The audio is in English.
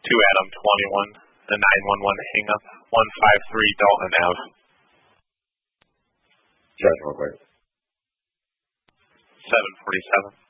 Adam 21, the 911 hang up, 153 Dalton Ave. Check real quick. 747.